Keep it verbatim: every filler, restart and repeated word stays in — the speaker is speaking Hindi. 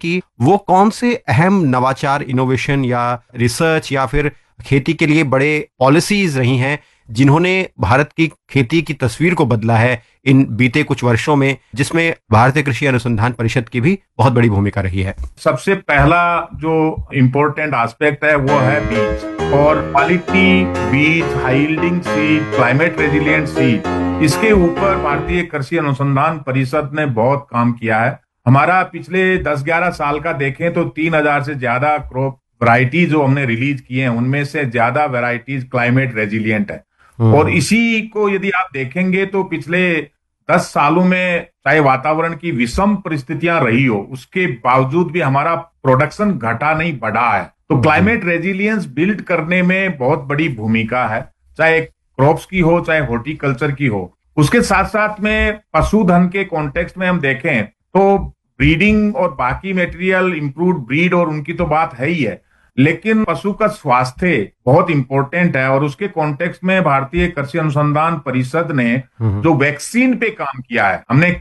की, वो कौन से अहम नवाचार, इनोवेशन या रिसर्च या फिर खेती के लिए बड़े पॉलिसीज रही हैं जिन्होंने भारत की खेती की तस्वीर को बदला है इन बीते कुछ वर्षों में, जिसमें भारतीय कृषि अनुसंधान परिषद की भी बहुत बड़ी भूमिका रही है? सबसे पहला जो इम्पोर्टेंट एस्पेक्ट है वो है बीज और क्वालिटी बीज, high yielding seed, climate resilient seed. इसके ऊपर भारतीय कृषि अनुसंधान परिषद ने बहुत काम किया है। हमारा पिछले दस ग्यारह साल का देखें तो तीन हजार से ज्यादा क्रॉप वैरायटी जो हमने रिलीज किए हैं, उनमें से ज्यादा वैरायटीज क्लाइमेट रेजिलिएंट है। और इसी को यदि आप देखेंगे तो पिछले दस सालों में चाहे वातावरण की विषम परिस्थितियां रही हो, उसके बावजूद भी हमारा प्रोडक्शन घटा नहीं, बढ़ा है। तो क्लाइमेट रेजिलियंस बिल्ड करने में बहुत बड़ी भूमिका है, चाहे क्रॉप्स की हो चाहे हॉर्टिकल्चर की हो। उसके साथ साथ में पशुधन के कॉन्टेक्स्ट में हम देखें तो ब्रीडिंग और बाकी मटेरियल, इंप्रूव्ड ब्रीड और उनकी तो बात है ही है, लेकिन पशु का स्वास्थ्य बहुत इंपॉर्टेंट है। और उसके कॉन्टेक्स्ट में भारतीय कृषि अनुसंधान परिषद ने जो वैक्सीन पे काम किया है, हमने